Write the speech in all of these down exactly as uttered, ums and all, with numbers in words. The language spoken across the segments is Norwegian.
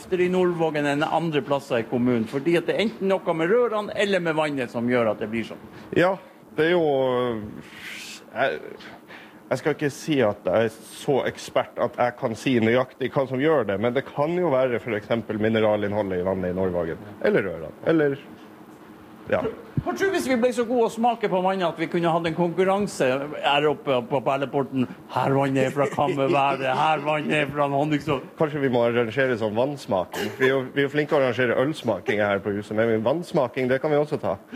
krefter i Nordvågen enn andre plasser i kommunen, fordi at det er enten noe med rørene eller med vannet som gjør at det blir sånn. Ja, det er jo... Jeg, jeg skal ikke si at jeg er så ekspert at jeg kan si nøyaktig hva som gjør det, men det kan jo være for eksempel mineralinnholdet i vannet i Nordvågen, eller rørene, eller... Ja. Hva tror hvis vi ble så gode å smake på vannet at vi kunne hatt en konkurranse her oppe på Perleporten? Her vannet er fra Kammerværet, her vannet er fra Honningsvåg. Kanskje vi må arrangere sånn vannsmaking. Vi er jo, vi er jo flinke å arrangere ølsmaking her på huset, men vannsmaking, det kan vi også ta.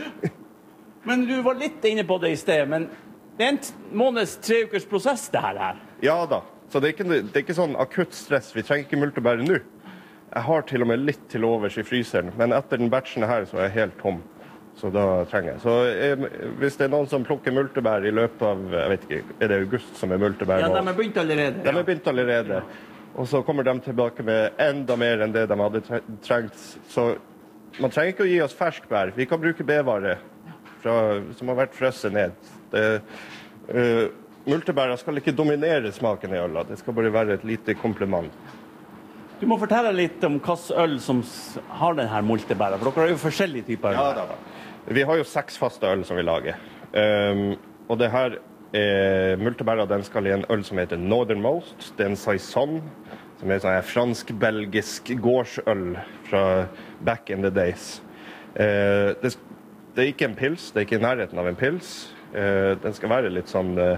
Men du var litt inne på det i sted, men det er en måneds, tre ukers prosess det her her. Ja da, så det er ikke, det er ikke sånn akutt stress. Vi trenger ikke multebære nå. Jeg har til og med litt til overs i fryseren, men etter den batchen her så er jeg helt tom. Så da trenger jeg. Så eh, hvis det er noen som plukker multebær i løpet av, jeg vet ikke, er det august som er multebær? Ja, de er begynt allerede. De er begynt allerede. Og så kommer de tilbake med enda mer enn det de hadde trengt. Så man trenger ikke å gi oss ferskbær. Vi kan bruke bevare fra, som har vært frøsset ned. Det, uh, multebæra skal ikke dominere smaken i øla. Det skal bare være et lite kompliment. Du må fortelle litt om hvilken øl som har denne multebæra, for dere har jo forskjellige typer øl. Ja, da, da. Vi har jo seks faste øl som vi lager. Um, og det her er multebæra, den skal i en øl som heter Northernmost. Det er en saison, som er en fransk-belgisk gårdsøl fra back in the days. Uh, det, det er ikke en pils, det er ikke i nærheten av en pils. Uh, den skal være litt sånn uh,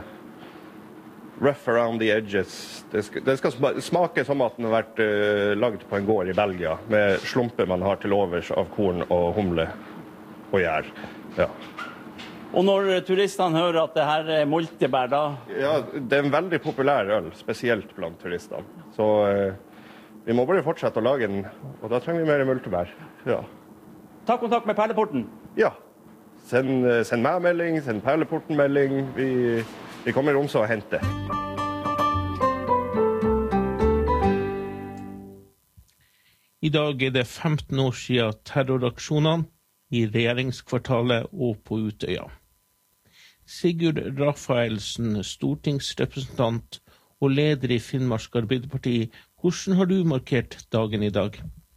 rough around the edges. Det skal, det skal smake som at den har vært uh, lagd på en gård i Belgia, med slumper man har til overs av korn og humle. Og gjær, ja. Og når turistene hører at det her er multebær, da? Ja, det er en veldig populær øl, spesielt blant turistene. Så eh, vi må bare fortsette å lage den, og da trenger vi mer multebær. Ja. Ta kontakt med Perleporten. Ja. Send, send meg melding, send Perleporten melding. Vi, vi kommer om så å hente. I dag er det femten år siden terroraksjonene i regjeringskvartalet og på Utøya. Sigurd Rafaelsen, stortingsrepresentant og leder i Finnmark Arbeiderparti, hvordan har du markert dagen i dag?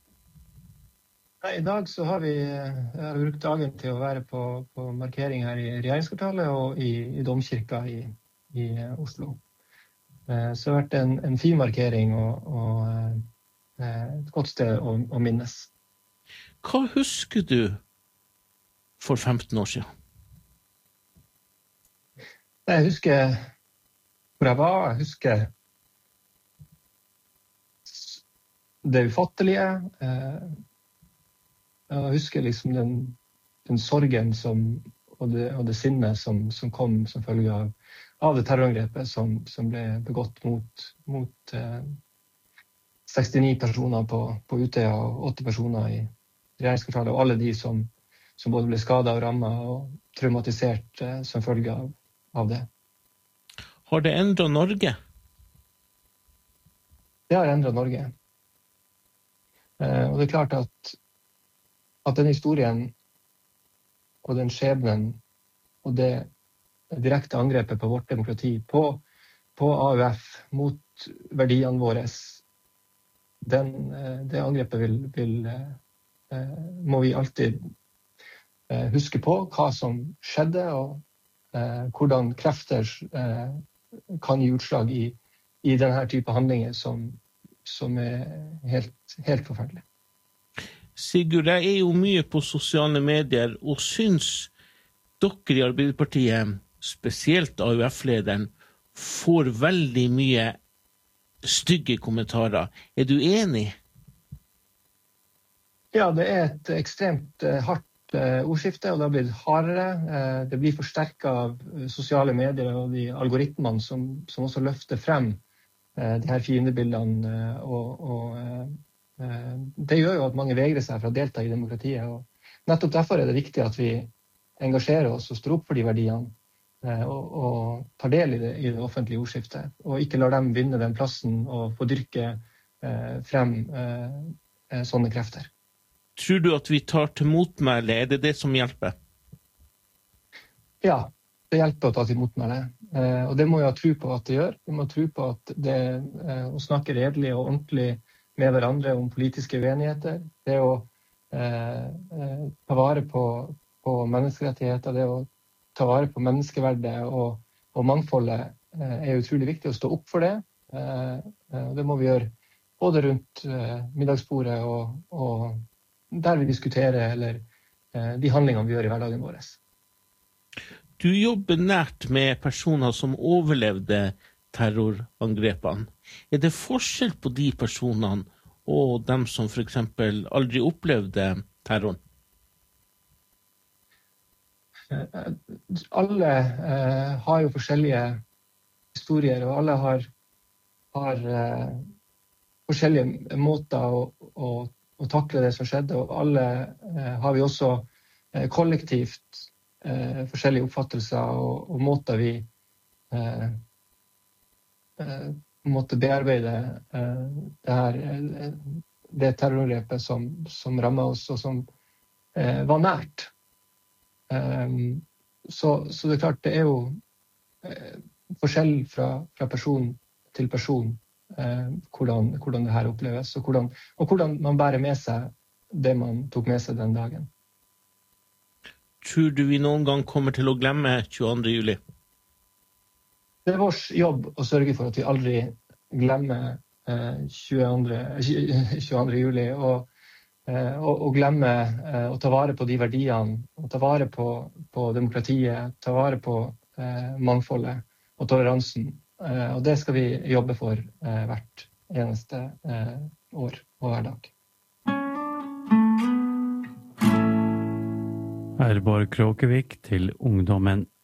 I dag så har vi jeg har brukt dagen til å være på, på markering her i regjeringskvartalet og i, i Domkirka i, i Oslo. Så det har vært en, en fin markering og, og et godt sted å, å minnes. Hva husker du for femten år siden? Jeg husker hvor jeg var, jeg husker det ufattelige, jeg husker liksom den, den sorgen som, og, det, og det sinnet som, som kom som følge av, av det terrorangrepet som, som ble begått mot, mot eh, sekstini personer på, på Utøya og åtti personer i regjeringskvartalet, og alle de som som både ble skadet og rammet og traumatisert eh, som følge av, av det. Har det endret Norge? Det har endret Norge. Eh, og det er klart at, at den historien og den skjebnen og det direkte angrepet på vårt demokrati, på, på A U F, mot verdiene våre, den, eh, det angrepet vil, vil, eh, må vi alltid huske på hva som skjedde, og eh, hvordan krefter eh, kan gi utslag i, i denne type handlinger som, som er helt, helt forferdelig. Sigurd, jeg er jo mye på sosiale medier, og syns dere i Arbeiderpartiet, spesielt A U F-lederen, får veldig mye stygge kommentarer. Er du enig? Ja, det er et ekstremt uh, hardt ordskifte, og det har blitt hardere. Det blir forsterket av sosiale medier og de algoritmene som, som også løfter frem de her fiendebildene. Og, og det gjør jo at mange vegrer seg for å delta i demokratiet. Og nettopp derfor er det viktig at vi engasjerer oss og står opp for de verdiene og, og tar del i det, i det offentlige ordskiftet, og ikke lar dem vinne den plassen og få dyrke frem sånne krefter. Tror du at vi tar til motmæle? Er det det som hjelper? Ja, det hjelper å ta til motmæle. Eh, og det må jeg tro på at det gjør. Vi må tro på at det eh, å snakke redelig og ordentlig med hverandre om politiske uenigheter, det å eh, eh, ta vare på, på menneskerettigheter, det å ta vare på menneskeverdet og, og mangfoldet eh, er utrolig viktig å stå opp for det. Eh, eh, det må vi gjøre både rundt eh, middagsbordet og, og der vi diskuterer eller eh, de handlingene vi gjør i hverdagen vår. Du jobber nært med personer som overlevde terrorangrepene. Er det forskjell på de personene og dem som for eksempel aldri opplevde terroren? Alle eh, har jo forskjellige historier, og alle har, har eh, forskjellige måter å, å, å takle det som skjedde, og alle eh, har vi også eh, kollektivt eh, forskjellige oppfattelser og, og måter vi eh, eh, måtte bearbeide eh, det her, eh, det terrorangrepet som, som rammet oss og som eh, var nært. Um, så, så det er klart, det er jo eh, forskjell fra, fra person til person eh, hvordan, hvordan det her oppleves, og hvordan, og hvordan man bærer med seg det man tok med seg den dagen. Tror du vi noen gang kommer til å glemme tjueandre juli? Det er vår jobb å sørge for at vi aldri glemmer eh, tjueandre juli, og Og, og glemme eh, å ta vare på de verdiene, og ta vare på, på demokratiet, ta vare på eh, mangfoldet og toleransen. Eh, og det skal vi jobbe for eh, hvert eneste eh, år og hver dag. Herborg Kråkevik til Ungdommen